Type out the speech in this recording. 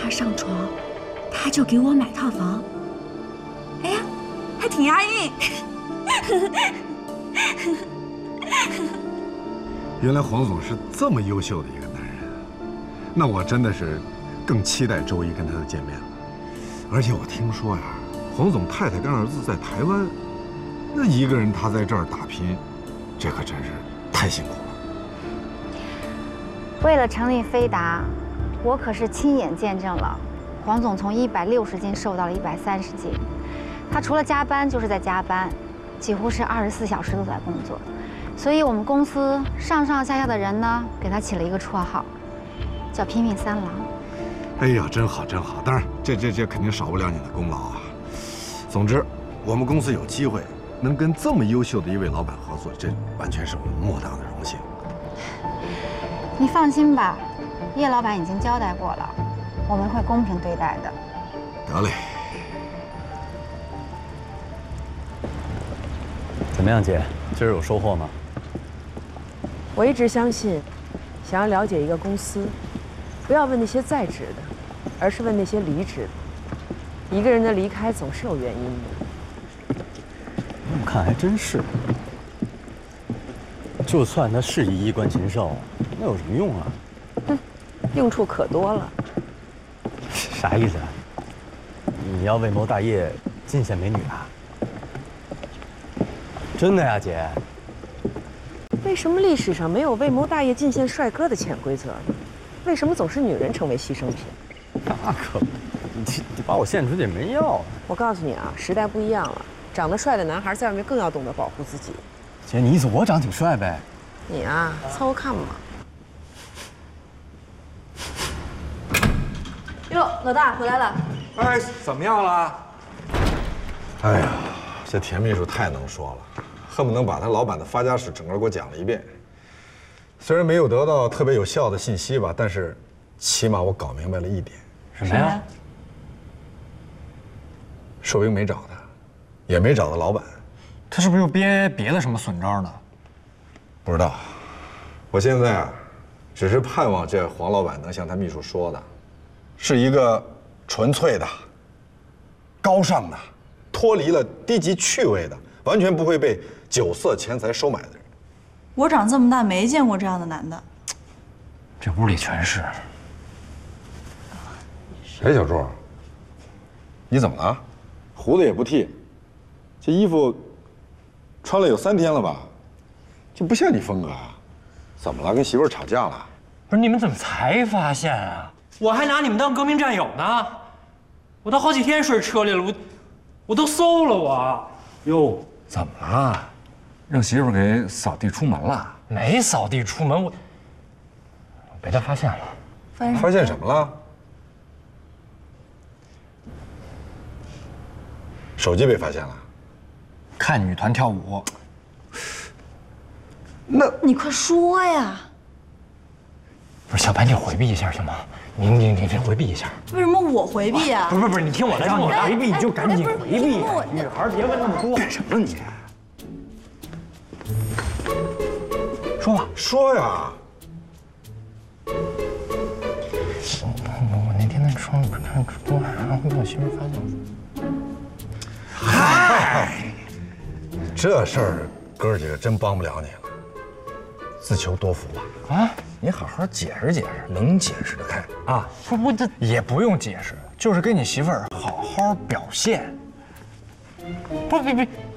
他上床，他就给我买套房。哎呀，还挺押韵。 原来黄总是这么优秀的一个男人，那我真的是更期待周一跟他的见面了。而且我听说呀，黄总太太跟儿子在台湾，那一个人他在这儿打拼，这可真是太辛苦了。 为了成立飞达，我可是亲眼见证了黄总从160斤瘦到了130斤。他除了加班就是在加班，几乎是24小时都在工作。所以我们公司上上下下的人呢，给他起了一个绰号，叫“拼命三郎”。 哎呀，真好真好！当然，这肯定少不了你的功劳啊。总之，我们公司有机会能跟这么优秀的一位老板合作，这完全是我们莫大的荣幸。 你放心吧，叶老板已经交代过了，我们会公平对待的。 得嘞。 怎么样，姐？今儿有收获吗？ 我一直相信，想要了解一个公司，不要问那些在职的，而是问那些离职的。一个人的离开总是有原因的。 这么看还真是。就算他是一衣冠禽兽，那有什么用啊？ 哼，用处可多了。 啥意思啊？你要为谋大业，尽献美女啊？真的呀，姐。 为什么历史上没有为谋大业尽献帅哥的潜规则呢？为什么总是女人成为牺牲品？ 那可不，你把我献出去也没用啊。 我告诉你啊，时代不一样了，长得帅的男孩在外面更要懂得保护自己。 姐，你意思我长挺帅呗？ 你啊，凑合看嘛。 哟，老大回来了。 哎，怎么样了？ 哎呀，这田秘书太能说了，恨不能把他老板的发家史整个给我讲了一遍。虽然没有得到特别有效的信息吧，但是起码我搞明白了一点。 什么呀？ 寿英没找他，也没找到老板。 他是不是又憋别的什么损招呢？ 不知道。我现在啊，只是盼望这黄老板能像他秘书说的，是一个纯粹的、高尚的、脱离了低级趣味的，完全不会被酒色钱财收买的人。 我长这么大没见过这样的男的。 这屋里全是。 哎，小朱，你怎么了？胡子也不剃，这衣服穿了有3天了吧？就不像你风格啊！怎么了？跟媳妇儿吵架了？ 不是你们怎么才发现啊？我还拿你们当革命战友呢！我都好几天睡车里了，我都馊了我。 哟，怎么了？让媳妇给扫地出门了？ 没扫地出门，我被他发现了。 发现什么了？手机被发现了。 看女团跳舞。 那你快说呀！ 不是小白，你回避一下行吗？你回避一下。 为什么我回避呀？ 不是，你听我来说，你回避你就赶紧回避。女孩别问那么多。 干什么你？ 说吧， 说呀！ 我那天在窗里边看直播，然后被我媳妇发现。 嗨，这事儿哥几个真帮不了你了，自求多福吧。 啊， 你好好解释解释，能解释得开啊？ 不，这也不用解释，就是跟你媳妇儿好好表现。不，